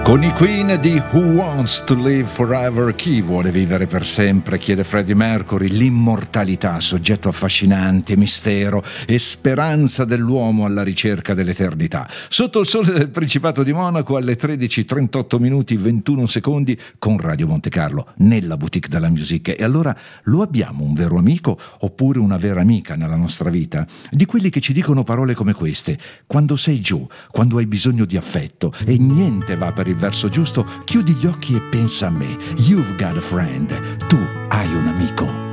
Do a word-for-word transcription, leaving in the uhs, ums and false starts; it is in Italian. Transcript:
Con i Queen di Who Wants to Live Forever, chi vuole vivere per sempre, chiede Freddie Mercury. L'immortalità, soggetto affascinante, mistero e speranza dell'uomo alla ricerca dell'eternità. Sotto il sole del Principato di Monaco alle tredici e trentotto minuti ventuno secondi con Radio Monte Carlo nella Boutique della Musique. E allora, lo abbiamo un vero amico oppure una vera amica nella nostra vita? Di quelli che ci dicono parole come queste: quando sei giù, quando hai bisogno di affetto e niente va per il verso giusto, chiudi gli occhi e pensa a me. You've got a friend. Tu hai un amico.